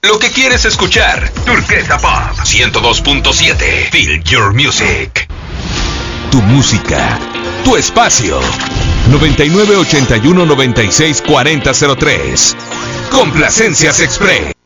lo que quieres escuchar. Turquesa Pop 102.7. Feel your music. Tu música, tu espacio. 9981-964003. Complacencias Express.